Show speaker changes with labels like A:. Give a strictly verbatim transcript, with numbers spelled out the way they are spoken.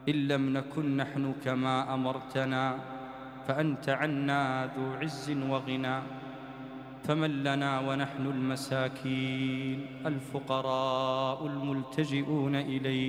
A: إن لم نكن نحن كما أمرتنا، فأنت عنا ذو عز وغنى. فمن لنا ونحن المساكين الفقراء الملتجئون إليك